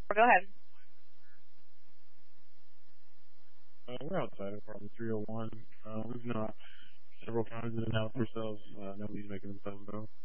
Go ahead. We're outside of apartment 301. We've knocked several times in and out ourselves. Nobody's making themselves known.